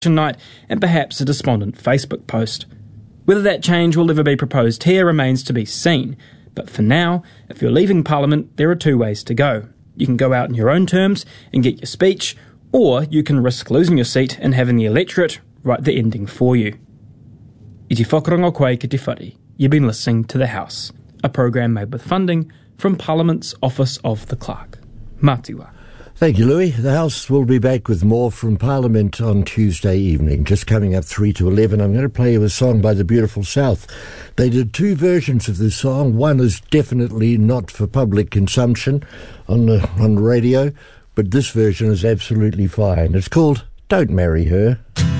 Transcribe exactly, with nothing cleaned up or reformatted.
night and perhaps a despondent Facebook post. Whether that change will ever be proposed here remains to be seen, but for now, if you're leaving Parliament, there are two ways to go. You can go out on your own terms and get your speech, or you can risk losing your seat and having the electorate write the ending for you. I te whakarongo koe ki te whare. You've been listening to The House, a program made with funding from Parliament's Office of the Clerk. Mātua. Thank you, Louis. The House will be back with more from Parliament on Tuesday evening. Just coming up three to eleven, I'm going to play you a song by the Beautiful South. They did two versions of this song. One is definitely not for public consumption on the, on radio, but this version is absolutely fine. It's called Don't Marry Her.